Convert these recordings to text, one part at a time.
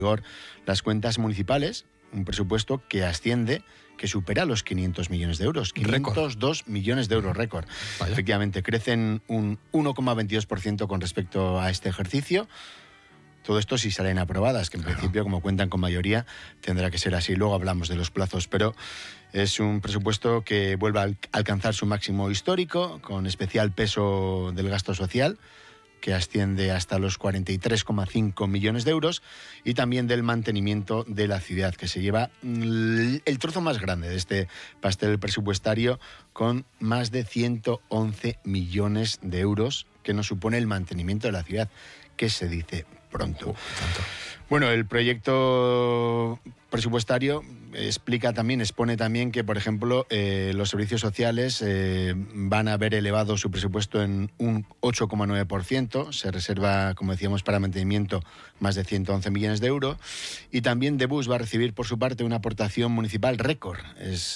las cuentas municipales, un presupuesto que supera los 500 millones de euros. 502 millones de euros, récord. Vaya. Efectivamente, crecen un 1,22% con respecto a este ejercicio. Todo esto si salen aprobadas, que en principio, como cuentan con mayoría, tendrá que ser así. Luego hablamos de los plazos, pero es un presupuesto que vuelve a alcanzar su máximo histórico, con especial peso del gasto social, que asciende hasta los 43,5 millones de euros, y también del mantenimiento de la ciudad, que se lleva el trozo más grande de este pastel presupuestario, con más de 111 millones de euros, que nos supone el mantenimiento de la ciudad, que se dice pronto. Bueno, el proyecto presupuestario expone también que, por ejemplo, los servicios sociales van a ver elevado su presupuesto en un 8,9%. Se reserva, como decíamos, para mantenimiento más de 111 millones de euros. Y también Debus va a recibir, por su parte, una aportación municipal récord. Es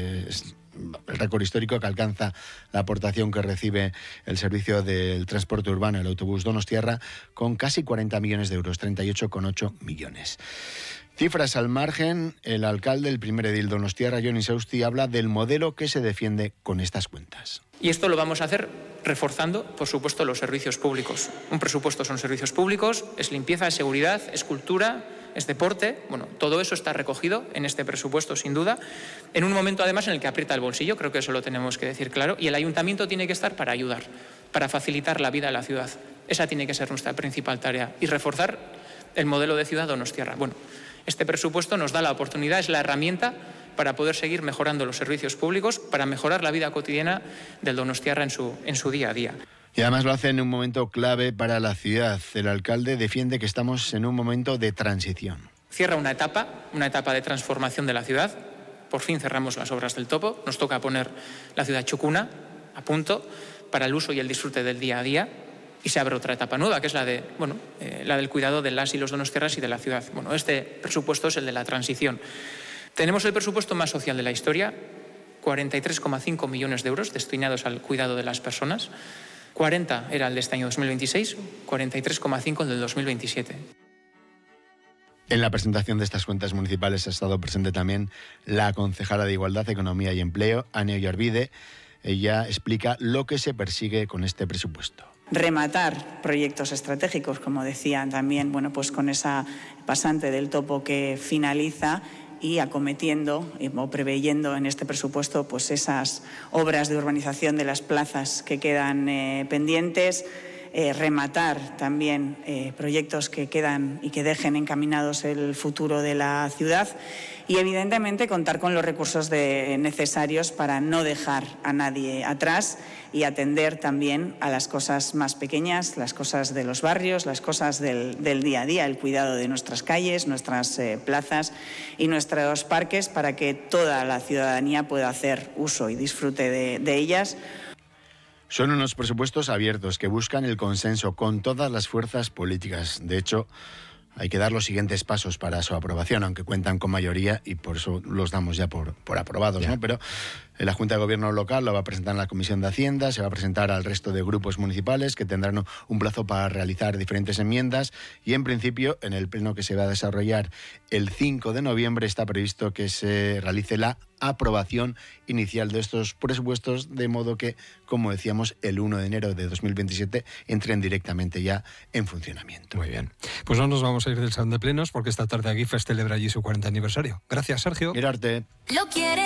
el récord histórico que alcanza la aportación que recibe el servicio del transporte urbano, el autobús Donostiarra, con casi 40 millones de euros, 38,8 millones. Cifras al margen, el alcalde, el primer edil donostiarra, Jon Insausti, habla del modelo que se defiende con estas cuentas. Y esto lo vamos a hacer reforzando, por supuesto, los servicios públicos. Un presupuesto son servicios públicos, es limpieza, es seguridad, es cultura, es deporte. Bueno, todo eso está recogido en este presupuesto, sin duda, en un momento además en el que aprieta el bolsillo, creo que eso lo tenemos que decir claro, y el ayuntamiento tiene que estar para ayudar, para facilitar la vida a la ciudad. Esa tiene que ser nuestra principal tarea, y reforzar el modelo de ciudad donostiarra. Bueno, este presupuesto nos da la oportunidad, es la herramienta para poder seguir mejorando los servicios públicos, para mejorar la vida cotidiana del donostiarra en su día a día. Y además lo hace en un momento clave para la ciudad. El alcalde defiende que estamos en un momento de transición. Cierra una etapa de transformación de la ciudad. Por fin cerramos las obras del topo. Nos toca poner la ciudad chucuna a punto para el uso y el disfrute del día a día. Y se abre otra etapa nueva, que es la del cuidado de las y los donostiarras y de la ciudad. Bueno, este presupuesto es el de la transición. Tenemos el presupuesto más social de la historia, 43,5 millones de euros destinados al cuidado de las personas. 40 era el de este año 2026, 43,5 el del 2027. En la presentación de estas cuentas municipales ha estado presente también la concejala de Igualdad, Economía y Empleo, Ane Ollarvide. Ella explica lo que se persigue con este presupuesto. Rematar proyectos estratégicos, como decían también, pues con esa pasante del topo que finaliza, y acometiendo o preveyendo en este presupuesto pues esas obras de urbanización de las plazas que quedan pendientes, rematar también proyectos que quedan y que dejen encaminados el futuro de la ciudad, y evidentemente contar con los recursos necesarios para no dejar a nadie atrás y atender también a las cosas más pequeñas, las cosas de los barrios, las cosas del día a día, el cuidado de nuestras calles, nuestras plazas y nuestros parques, para que toda la ciudadanía pueda hacer uso y disfrute de ellas. Son unos presupuestos abiertos que buscan el consenso con todas las fuerzas políticas. De hecho, hay que dar los siguientes pasos para su aprobación, aunque cuentan con mayoría y por eso los damos ya por aprobados, ¿no? Pero la Junta de Gobierno local lo va a presentar en la Comisión de Hacienda, se va a presentar al resto de grupos municipales que tendrán un plazo para realizar diferentes enmiendas, y en principio en el pleno que se va a desarrollar el 5 de noviembre está previsto que se realice la aprobación inicial de estos presupuestos, de modo que, como decíamos, el 1 de enero de 2027 entren directamente ya en funcionamiento. Muy bien. Pues no nos vamos a ir del salón de plenos porque esta tarde Agifes celebra allí su 40 aniversario. Gracias, Sergio. Mirarte. Lo quiere.